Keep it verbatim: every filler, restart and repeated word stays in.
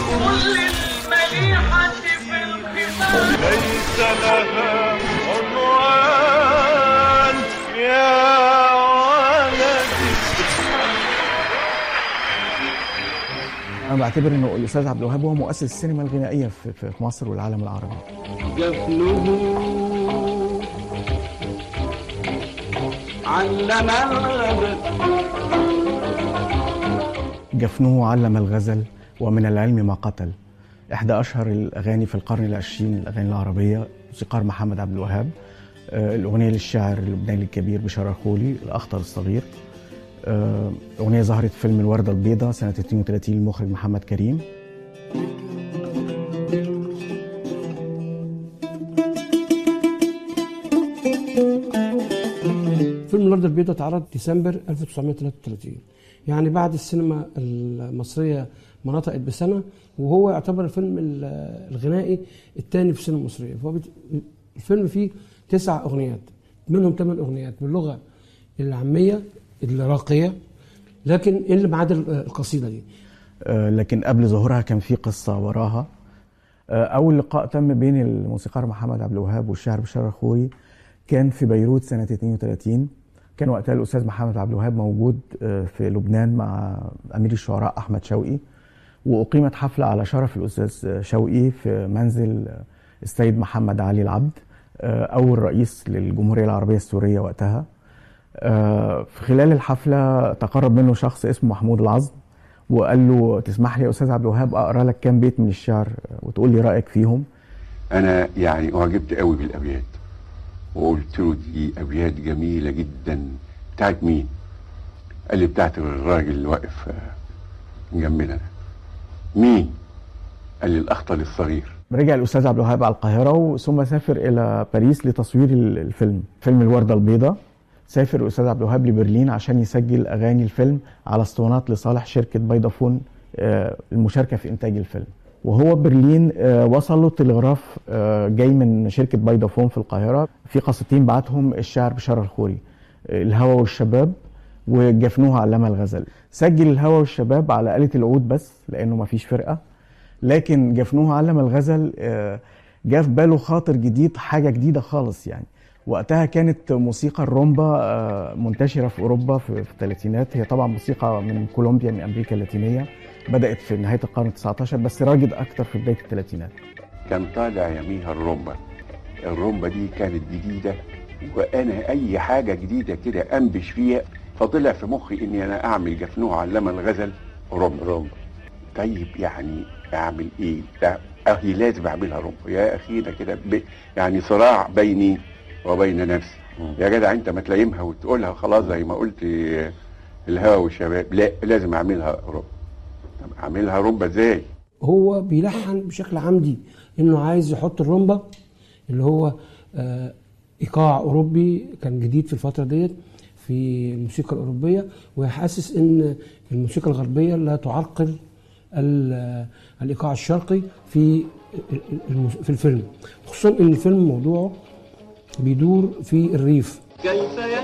كل المليحة في الخصام ليس لها عنوان يا ولدي. أنا بعتبر إنه الأستاذ عبد الوهاب هو مؤسس السينما الغنائية في في مصر والعالم العربي. جفنه علم الغزل جفنه علم الغزل ومن العلم ما قتل، إحدى أشهر الأغاني في القرن العشرين الأغاني العربية، موسيقار محمد عبد الوهاب. الأغنية للشاعر اللبناني الكبير بشار الخولي، الأخطر الصغير. أغنية ظهرت في فيلم الوردة البيضاء سنة اثنين وثلاثين للمخرج محمد كريم. فيلم الوردة البيضاء اتعرض ديسمبر ألف وتسعمائة وثلاثة وثلاثين، يعني بعد السينما المصرية ما نطقت بسنة، وهو يعتبر الفيلم الغنائي الثاني في السينما المصرية. فهو الفيلم فيه تسع أغنيات، منهم ثمان أغنيات باللغة العامية الراقية، لكن اللي ما عدا القصيدة دي. لكن قبل ظهورها كان في قصة وراها. أول لقاء تم بين الموسيقار محمد عبد الوهاب والشاعر بشار الخولي كان في بيروت سنة اثنين وثلاثين. كان وقتها الأستاذ محمد عبد الوهاب موجود في لبنان مع أمير الشعراء أحمد شوقي، وأقيمت حفلة على شرف الأستاذ شوقي في منزل السيد محمد علي العبد، أول رئيس للجمهورية العربية السورية وقتها. في خلال الحفلة تقرب منه شخص اسمه محمود العظم وقال له: تسمح لي يا أستاذ عبد الوهاب أقرأ لك كام بيت من الشعر وتقول لي رأيك فيهم؟ أنا يعني أعجبت قوي بالأبيات، وقلت له دي أبيات جميلة جدا. بتاعت مين؟ قال لي بتاعت الراجل اللي واقف جنبنا. مين؟ قال لي الأخطل الصغير. رجع الأستاذ عبد الوهاب على القاهرة ثم سافر إلى باريس لتصوير الفيلم، فيلم الوردة البيضاء. سافر الأستاذ عبد الوهاب لبرلين عشان يسجل أغاني الفيلم على اسطوانات لصالح شركة فودافون المشاركة في إنتاج الفيلم. وهو برلين وصل له تلغراف جاي من شركة فودافون في القاهرة في قصتين بعتهم الشاعر بشار الخولي: الهوى والشباب وجفنوه علم الغزل. سجل الهوى والشباب على آلة العود بس لأنه ما فيش فرقة، لكن جفنوه علم الغزل جاء في باله خاطر جديد، حاجة جديدة خالص. يعني وقتها كانت موسيقى الرومبا منتشرة في أوروبا في الثلاثينات. هي طبعا موسيقى من كولومبيا من أمريكا اللاتينية، بدأت في نهاية القرن التاسع عشر بس راجد أكتر في بداية الثلاثينات. كان طالع يميها الرومبا. الرومبا دي كانت جديدة، وأنا أي حاجة جديدة كده أنبش فيها، فطلع في مخي إني أنا أعمل جفنوه علم الغزل رومبا. رومبا طيب يعني أعمل إيه؟ أخي لازم أعملها رومبا يا أخي. ده كده يعني صراع بيني وبين نفسي. يا جدع أنت ما تلايمها وتقولها خلاص زي ما قلت الهوى والشباب. لا، لازم أعملها رومبا. طب أعملها رومبا إزاي؟ هو بيلحن بشكل عمدي إنه عايز يحط الرومبا اللي هو آه إيقاع أوروبي كان جديد في الفترة ديت في الموسيقى الأوروبية، ويحسس إن الموسيقى الغربية لا تعرقل الإيقاع الشرقي في في الفيلم، خصوصا إن الفيلم موضوعه بيدور في الريف.